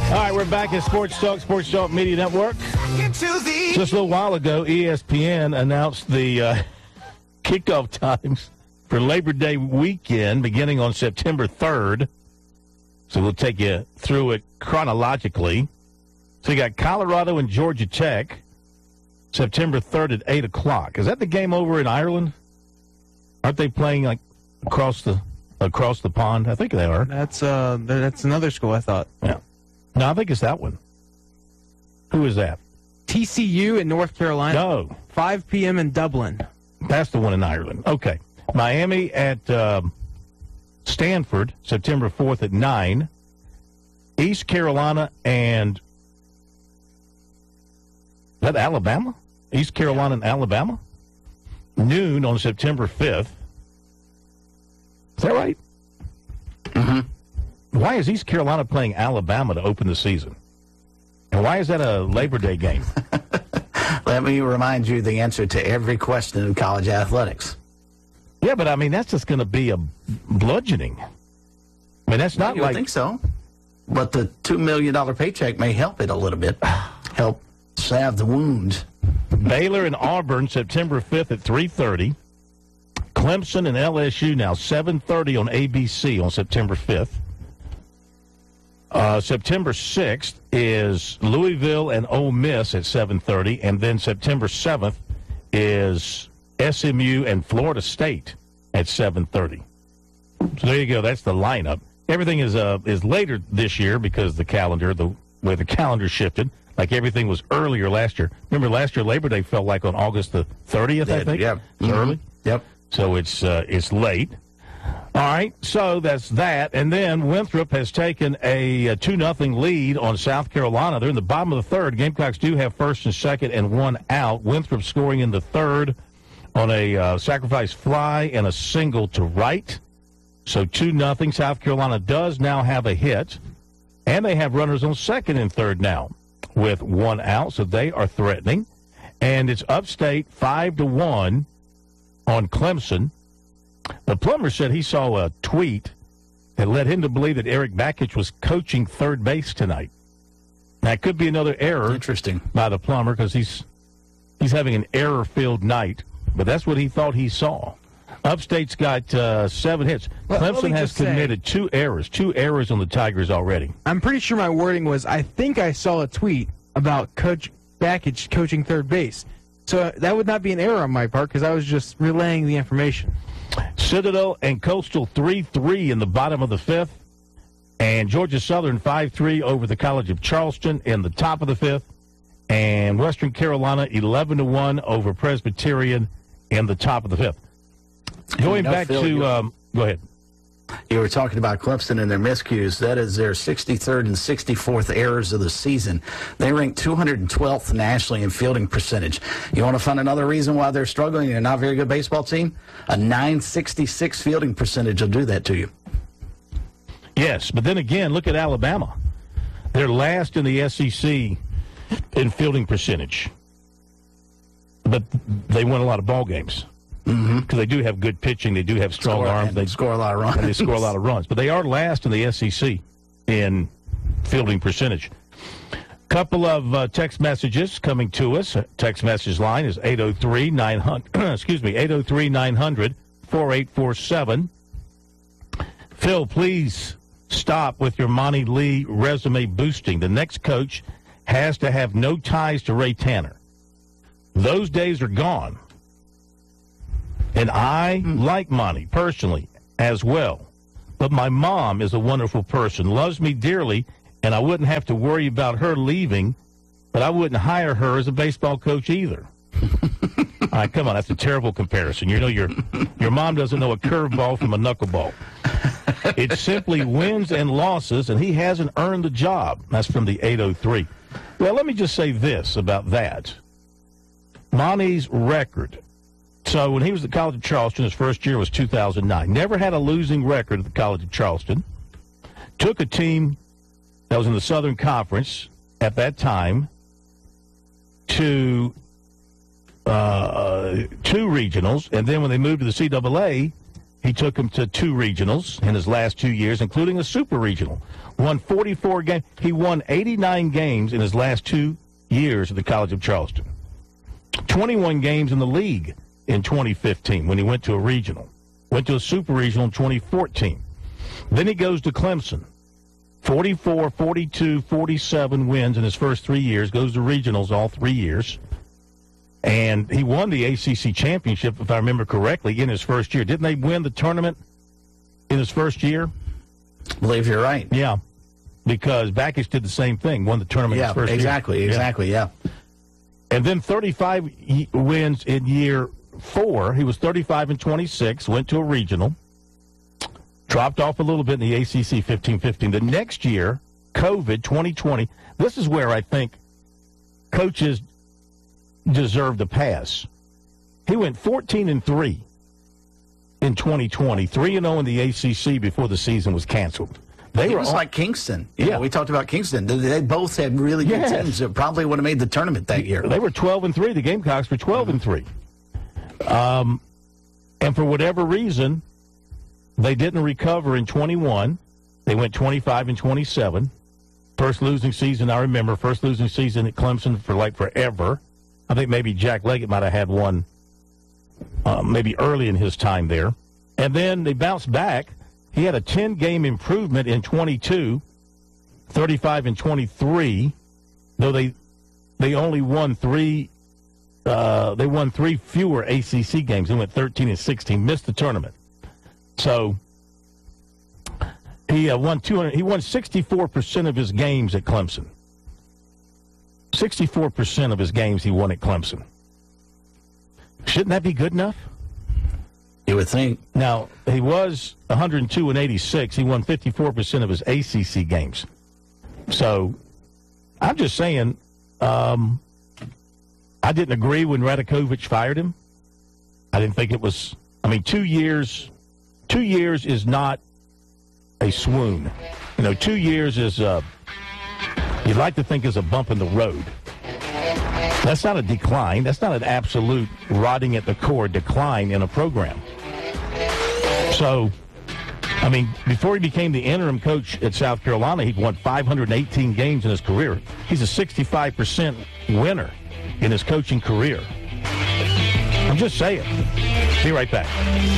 All right, we're back at Sports Talk Media Network. Just a little while ago, ESPN announced the kickoff times for Labor Day weekend beginning on September 3rd. So we'll take you through it chronologically. So you got Colorado and Georgia Tech, September 3rd at 8 o'clock. Is that the game over in Ireland? Aren't they playing like across the pond? I think they are. That's another school, I thought. Yeah. No, I think it's that one. Who is that? TCU in North Carolina. No. 5 p.m. in Dublin. That's the one in Ireland. Okay. Miami at Stanford, September 4th at 9. East Carolina and... Is that Alabama? East Carolina and Alabama? Noon on September 5th. Is that right? Mm-hmm. Why is East Carolina playing Alabama to open the season? And why is that a Labor Day game? Let me remind you the answer to every question in college athletics. Yeah, but I mean, that's just going to be a bludgeoning. I mean, that's not you like... I think so. But the $2 million paycheck may help it a little bit. Help salve the wound. Baylor and Auburn, September 5th at 3:30. Clemson and LSU now 7:30 on ABC on September 5th. September 6th is Louisville and Ole Miss at 7:30, and then September 7th is SMU and Florida State at 7:30. So there you go. That's the lineup. Everything is later this year because the way the calendar shifted. Like everything was earlier last year. Remember last year Labor Day felt like on August the 30th, I think? Yeah. It's early? Yep. So it's late. All right, so that's that. And then Winthrop has taken a 2-0 lead on South Carolina. They're in the bottom of the third. Gamecocks do have first and second and one out. Winthrop scoring in the third on a sacrifice fly and a single to right. So 2-0. South Carolina does now have a hit. And they have runners on second and third now with one out. So they are threatening. And it's Upstate 5-1 on Clemson. The Plumber said he saw a tweet that led him to believe that Eric Bakich was coaching third base tonight. That could be another error. Interesting. By the Plumber because he's having an error-filled night. But that's what he thought he saw. Upstate's got 7 hits. Clemson has committed 2 errors on the Tigers already. I'm pretty sure my wording was, I think I saw a tweet about Coach Bakich coaching third base. So that would not be an error on my part because I was just relaying the information. Citadel and Coastal 3-3 in the bottom of the 5th. And Georgia Southern 5-3 over the College of Charleston in the top of the 5th. And Western Carolina 11-1 over Presbyterian in the top of the 5th. Going back to go ahead. You were talking about Clemson and their miscues. That is their 63rd and 64th errors of the season. They rank 212th nationally in fielding percentage. You want to find another reason why they're struggling and they're not a very good baseball team? A 966 fielding percentage will do that to you. Yes, but then again, look at Alabama. They're last in the SEC in fielding percentage. But they won a lot of ball games. Because they do have good pitching. They do have strong arms. They score a lot of runs. And they score a lot of runs. But they are last in the SEC in fielding percentage. Couple of text messages coming to us. Text message line is 803-900-4847. Phil, please stop with your Monty Lee resume boosting. The next coach has to have no ties to Ray Tanner. Those days are gone. And I like Monty personally as well. But my mom is a wonderful person, loves me dearly, and I wouldn't have to worry about her leaving, but I wouldn't hire her as a baseball coach either. All right, come on, that's a terrible comparison. You know, your mom doesn't know a curveball from a knuckleball. It's simply wins and losses, and he hasn't earned the job. That's from the 803. Well, let me just say this about that. Monty's record. So when he was at the College of Charleston, his first year was 2009. Never had a losing record at the College of Charleston. Took a team that was in the Southern Conference at that time to 2 regionals. And then when they moved to the CAA, he took him to 2 regionals in his last 2 years, including a super regional. Won 44 games. He won 89 games in his last 2 years at the College of Charleston. 21 games in the league in 2015 when he went to a regional. Went to a super regional in 2014. Then he goes to Clemson. 44, 42, 47 wins in his first 3 years. Goes to regionals all 3 years. And he won the ACC championship, if I remember correctly, in his first year. Didn't they win the tournament in his first year? I believe you're right. Yeah, because Backus did the same thing, won the tournament in his first year. Exactly, yeah. And then 35 wins in year 4. He was 35 and 26, went to a regional, dropped off a little bit in the ACC 15-15. The next year, COVID, 2020, this is where I think coaches deserve the pass. He went 14 and 3 in 2020, 3-0 in the ACC before the season was canceled. It was like Kingston. Yeah, we talked about Kingston. They both had really good teams that probably would have made the tournament that year. They were 12 and 3. The Gamecocks were 12 and 3. And for whatever reason, they didn't recover in 21. They went 25 and 27. First losing season, I remember. First losing season at Clemson for like forever. I think maybe Jack Leggett might have had one maybe early in his time there. And then they bounced back. He had a 10-game improvement in 22, 35 and 23, though they only won 3 they won 3 fewer ACC games. They went 13 and 16, missed the tournament. So he won 64% of his games at Clemson. 64% of his games he won at Clemson. Shouldn't that be good enough? You would think. Now, he was 102 and 86. He won 54% of his ACC games. So, I'm just saying, I didn't agree when Radakovich fired him. I didn't think it was, 2 years is not a swoon. 2 years is, you'd like to think is a bump in the road. That's not a decline. That's not an absolute rotting at the core decline in a program. So, before he became the interim coach at South Carolina, he'd won 518 games in his career. He's a 65% winner in his coaching career. I'm just saying. Be right back.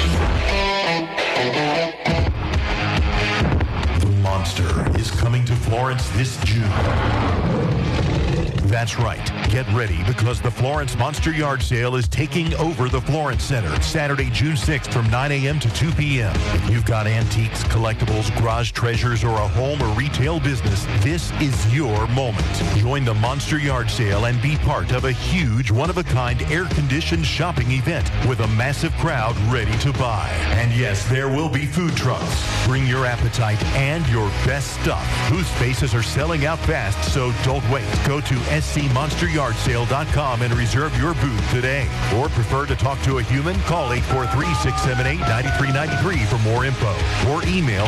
The Monster is coming to Florence this June. That's right. Get ready because the Florence Monster Yard Sale is taking over the Florence Center Saturday, June 6th from 9 a.m. to 2 p.m. If you've got antiques, collectibles, garage treasures, or a home or retail business, this is your moment. Join the Monster Yard Sale and be part of a huge, one-of-a-kind, air-conditioned shopping event with a massive crowd ready to buy. And yes, there will be food trucks. Bring your appetite and your best stuff. Booth spaces are selling out fast, so don't wait. Go to scmonsteryardsale.com and reserve your booth today. Or prefer to talk to a human? Call 843-678-9393 for more info. Or email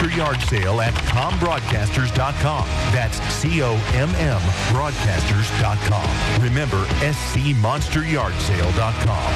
monsteryardsale@combroadcasters.com. That's COMM broadcasters.com. Remember, scmonsteryardsale.com.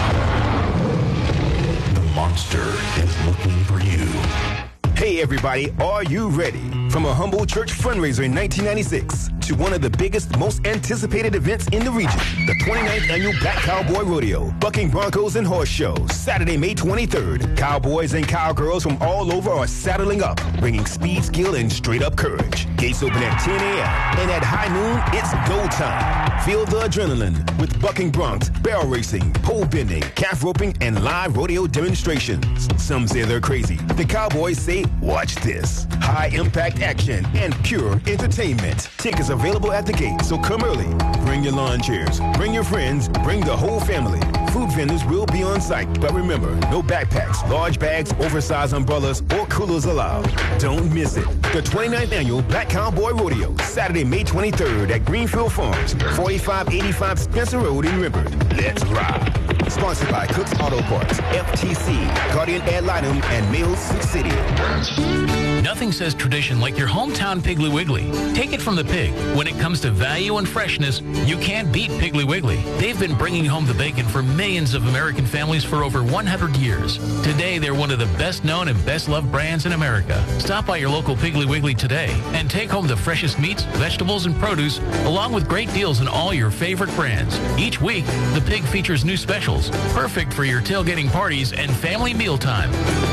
The Monster is looking for you. Hey everybody, are you ready? From a humble church fundraiser in 1996 to one of the biggest, most anticipated events in the region, the 29th Annual Black Cowboy Rodeo, Bucking Broncos and Horse Show, Saturday, May 23rd. Cowboys and cowgirls from all over are saddling up, bringing speed, skill, and straight-up courage. Gates open at 10 a.m., and at high noon, it's go time. Feel the adrenaline with bucking broncs, barrel racing, pole bending, calf roping, and live rodeo demonstrations. Some say they're crazy. The Cowboys say, watch this. High-impact action and pure entertainment. Tickets available at the gate, so come early. Bring your lawn chairs, bring your friends, bring the whole family. Food vendors will be on site, but remember, no backpacks, large bags, oversized umbrellas, or coolers allowed. Don't miss it. The 29th Annual Black Cowboy Rodeo, Saturday, May 23rd at Greenfield Farms, 4585 Spencer Road in River. Let's ride. Sponsored by Cook's Auto Parts, FTC, Guardian Ad Litem, and Mills Sioux City. Nothing says tradition like your hometown Piggly Wiggly. Take it from the pig. When it comes to value and freshness, you can't beat Piggly Wiggly. They've been bringing home the bacon for millions of American families for over 100 years. Today, they're one of the best-known and best-loved brands in America. Stop by your local Piggly Wiggly today and take home the freshest meats, vegetables, and produce, along with great deals on all your favorite brands. Each week, the pig features new specials, perfect for your tailgating parties and family mealtime.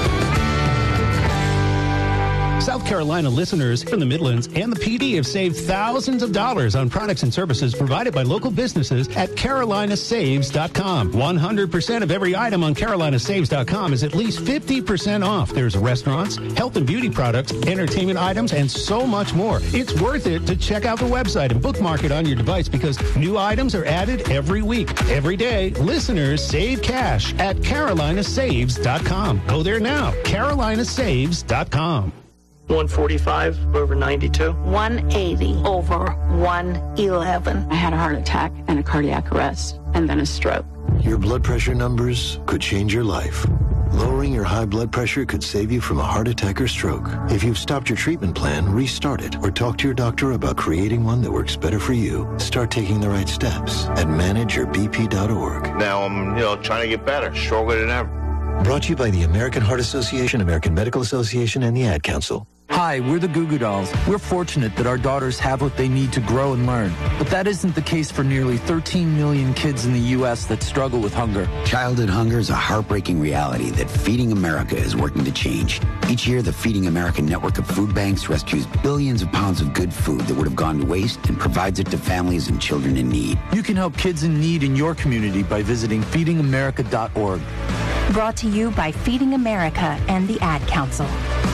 South Carolina listeners from the Midlands and the PD have saved thousands of dollars on products and services provided by local businesses at carolinasaves.com. 100% of every item on carolinasaves.com is at least 50% off. There's restaurants, health and beauty products, entertainment items, and so much more. It's worth it to check out the website and bookmark it on your device because new items are added every week. Every day, listeners save cash at carolinasaves.com. Go there now, carolinasaves.com. 145 over 92. 180 over 111. I had a heart attack and a cardiac arrest and then a stroke. Your blood pressure numbers could change your life. Lowering your high blood pressure could save you from a heart attack or stroke. If you've stopped your treatment plan, restart it or talk to your doctor about creating one that works better for you. Start taking the right steps at manageyourbp.org. Now I'm, trying to get better, stronger than ever. Brought to you by the American Heart Association, American Medical Association, and the Ad Council. Hi, we're the Goo Goo Dolls. We're fortunate that our daughters have what they need to grow and learn. But that isn't the case for nearly 13 million kids in the U.S. that struggle with hunger. Childhood hunger is a heartbreaking reality that Feeding America is working to change. Each year, the Feeding America network of food banks rescues billions of pounds of good food that would have gone to waste and provides it to families and children in need. You can help kids in need in your community by visiting feedingamerica.org. Brought to you by Feeding America and the Ad Council.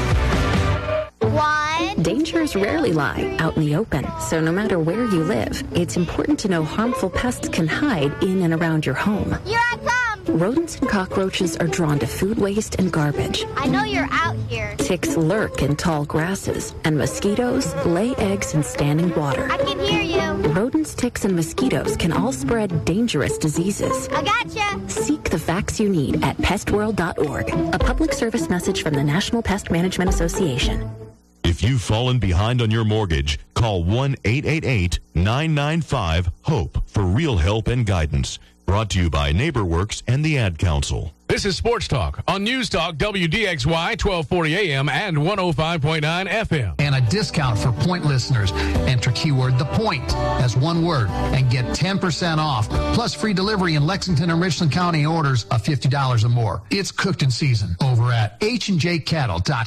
Dangers rarely lie out in the open, so no matter where you live, it's important to know harmful pests can hide in and around your home. Here I come! Rodents and cockroaches are drawn to food waste and garbage. I know you're out here. Ticks lurk in tall grasses, and mosquitoes lay eggs in standing water. I can hear you. Rodents, ticks, and mosquitoes can all spread dangerous diseases. I gotcha. Seek the facts you need at pestworld.org. A public service message from the National Pest Management Association. If you've fallen behind on your mortgage, call 1-888-995-HOPE for real help and guidance. Brought to you by NeighborWorks and the Ad Council. This is Sports Talk on News Talk WDXY 1240 AM and 105.9 FM. And a discount for Point listeners. Enter keyword The Point as one word and get 10% off, plus free delivery in Lexington and Richland County orders of $50 or more. It's cooked in season over at HandJCattle.com.